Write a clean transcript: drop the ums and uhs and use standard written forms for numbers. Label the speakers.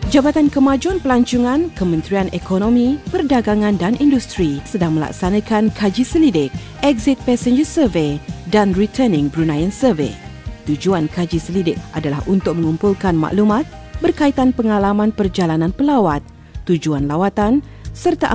Speaker 1: Jabatan Kemajuan Pelancongan, Kementerian Ekonomi, Perdagangan dan Industri sedang melaksanakan kaji selidik, Exit Passenger Survey dan Returning Bruneian Survey. Tujuan kaji selidik adalah untuk mengumpulkan maklumat berkaitan pengalaman perjalanan pelawat, tujuan lawatan serta